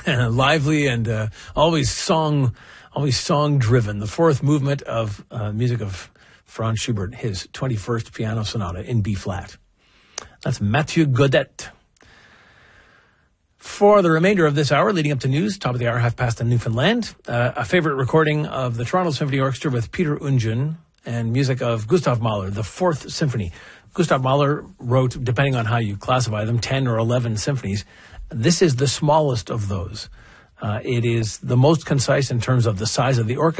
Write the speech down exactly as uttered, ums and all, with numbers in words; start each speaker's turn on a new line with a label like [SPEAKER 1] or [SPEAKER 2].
[SPEAKER 1] lively and uh, always song, always song-driven. The fourth movement of uh, music of Franz Schubert, his twenty-first Piano Sonata in B-flat. That's Mathieu Godet. For the remainder of this hour, leading up to news, top of the hour, half past in Newfoundland, uh, a favorite recording of the Toronto Symphony Orchestra with Peter Ungen and music of Gustav Mahler, the Fourth Symphony. Gustav Mahler wrote, depending on how you classify them, ten or eleven symphonies. This is the smallest of those. Uh, it is the most concise in terms of the size of the orchestra.